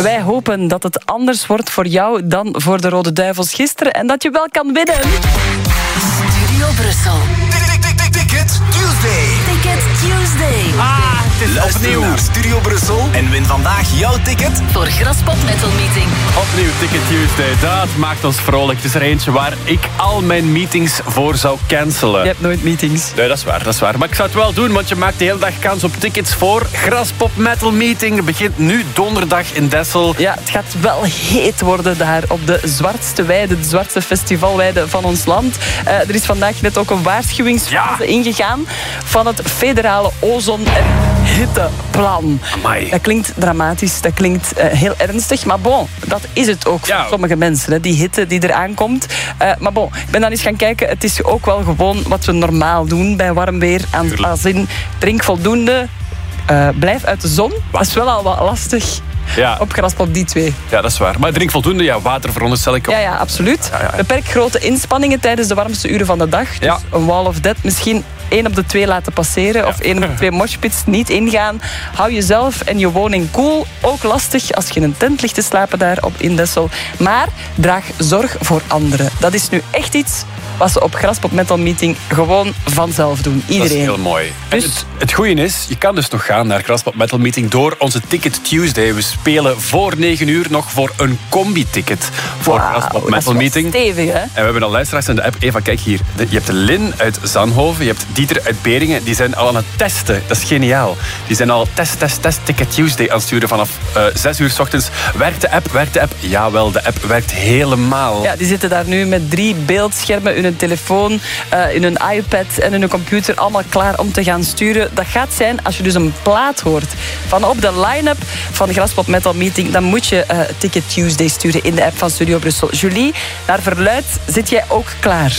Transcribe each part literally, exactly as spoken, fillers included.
Wij hopen dat het anders wordt voor jou dan voor de Rode Duivels gisteren en dat je wel kan winnen. Studio Brussel. Ticket Tuesday. Ticket Tuesday. Ah, het is Luister opnieuw. naar Studio Brussel en win vandaag jouw ticket Voor Graspop Metal Meeting. Opnieuw Ticket Tuesday. Dat maakt ons vrolijk. Het is er eentje waar ik al mijn meetings voor zou cancelen. Je hebt nooit meetings. Nee, dat is waar, dat is waar. Maar ik zou het wel doen, want je maakt de hele dag kans op tickets voor Graspop Metal Meeting. Het begint nu donderdag in Dessel. Ja, het gaat wel heet worden daar op de zwartste weide, de zwartste festivalweide van ons land. Uh, er is vandaag net ook een waarschuwingsfase Ja. ingegaan van het federale ozon- en hitteplan. Amai. Dat klinkt dramatisch, dat klinkt uh, heel ernstig, maar bon, dat is het ook voor Ja. sommige mensen, hè, die hitte die eraan komt. Uh, maar bon, ik ben dan eens gaan kijken, het is ook wel gewoon wat we normaal doen bij warm weer. Aan, Tuurlijk. als in, drink voldoende, uh, blijf uit de zon. Dat is wel al wat lastig. Ja. Op Graspop die twee. Ja, dat is waar. Maar drink voldoende. Ja, water veronderstel ik op. Ja, ja, absoluut. Ja, ja, ja. Beperk grote inspanningen tijdens de warmste uren van de dag. Dus Ja. een wall of death misschien één op de twee laten passeren. Of één op de twee moshpits niet ingaan. Hou jezelf en je woning koel. Ook lastig als je in een tent ligt te slapen daar op in Dessel. Maar draag zorg voor anderen. Dat is nu echt iets wat ze op Graspop Metal Meeting gewoon vanzelf doen. Dat Iedereen. is heel mooi. En Dus- het, het goede is, je kan dus nog gaan naar Graspop Metal Meeting door onze Ticket Tuesday. We spelen voor negen uur nog voor een combi-ticket voor Wauw, Graspop dat is Metal wel Meeting. stevig, hè? En we hebben al luisteraars in de app. Eva, kijk hier. De- je hebt Lin uit Zandhoven, je hebt Dieter uit Beringen. Die zijn al aan het testen. Dat is geniaal. Die zijn al test, test, test Ticket Tuesday aan het sturen vanaf uh, zes uur 's ochtends. Werkt de app? Werkt de app? Jawel, de app werkt helemaal. Ja, die zitten daar nu met drie beeldschermen, in hun telefoon, uh, in hun iPad en in hun computer allemaal klaar om te gaan sturen. Dat gaat zijn als je dus een plaat hoort van op de line-up van Graspop Metal Meeting, dan moet je uh, Ticket Tuesday sturen in de app van Studio Brussel. Julie, naar verluid zit jij ook klaar?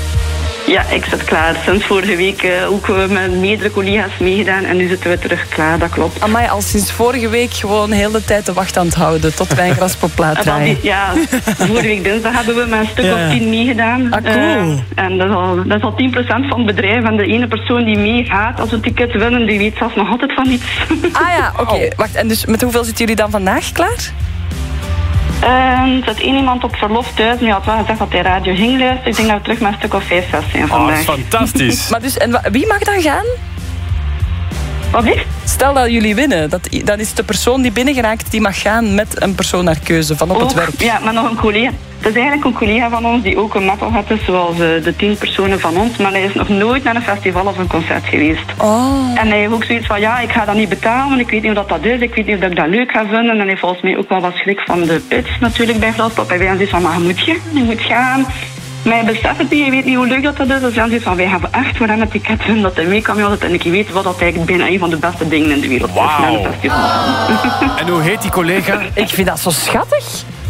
Ja, ik zit klaar. Sinds vorige week uh, ook uh, met meerdere collega's meegedaan en nu zitten we terug klaar, dat klopt. Amai, al sinds vorige week gewoon heel de tijd de wacht aan het houden tot wij een Graspop-plaat En dan draaien. die- ja, vorige week dinsdag hebben we met een stuk Ja. of tien meegedaan. Ah, cool. Uh, en dat is, al, dat is al tien procent van het bedrijf. En de ene persoon die meegaat als we een ticket winnen, die weet zelfs nog altijd van iets. Ah ja, oké. Wacht, en dus met hoeveel zitten jullie dan vandaag klaar? Uh, er zit één iemand op verlof thuis, maar hij had wel gezegd dat hij radio ging luisteren. Ik denk dat we terug met een stuk of vijf, zes zijn Oh, dat vandaag. is fantastisch. Maar dus, en wa- wie mag dan gaan? Wat is? Stel dat jullie winnen, dat, dan is de persoon die binnengeraakt, die mag gaan met een persoon naar keuze van op het Ook, werk. Ja, maar nog een collega. Het is eigenlijk een collega van ons die ook een metalhead is, zoals uh, de tien personen van ons. Maar hij is nog nooit naar een festival of een concert geweest. Oh. En hij heeft ook zoiets van, ja, ik ga dat niet betalen, want ik weet niet hoe dat, dat is. Ik weet niet of ik dat leuk ga vinden. En hij heeft volgens mij ook wel wat schrik van de pits natuurlijk bij Graspop. En wij hebben zoiets van, maar je moet gaan, je moet gaan. Maar hij beseft het niet, hij weet niet hoe leuk dat, dat is. Dus hij heeft zoiets van, wij hebben echt voor hem het ticket vinden dat hij mee kan. En ik weet wat dat eigenlijk bijna een van de beste dingen in de wereld is. Wauw. Naar een festival. En hoe heet die collega? Ik vind dat zo schattig.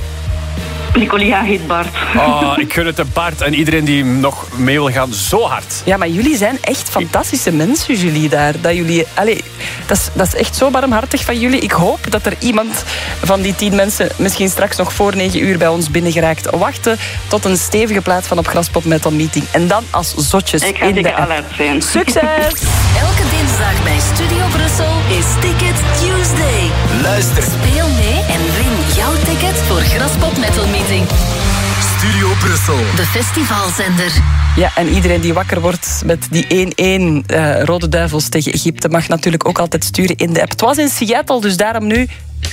Die collega heet Bart. Oh, ik gun het de Bart en iedereen die nog mee wil gaan zo hard. Ja, maar jullie zijn echt fantastische mensen, jullie daar. Dat, jullie, allez, dat, is, dat is echt zo barmhartig van jullie. Ik hoop dat er iemand van die tien mensen misschien straks nog voor negen uur bij ons binnen geraakt. Wachten tot een stevige plaat van op Graspop Metal Meeting. En dan als zotjes Ik ga in de zeker app. alert zijn. Succes! Elke dinsdag bij Studio Brussel is Ticket Tuesday. Luister Speel mee en win jouw ticket voor Graspop Metal Meeting. Studio Brussel. De festivalzender. Ja, en iedereen die wakker wordt met die één-één uh, Rode Duivels tegen Egypte mag natuurlijk ook altijd sturen in de app. Het was in Seattle, dus daarom nu